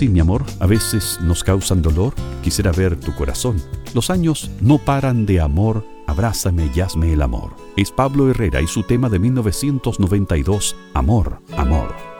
Sí, mi amor, a veces nos causan dolor. Quisiera ver tu corazón. Los años no paran de amor. Abrázame y hazme el amor. Es Pablo Herrera y su tema de 1992, Amor, Amor.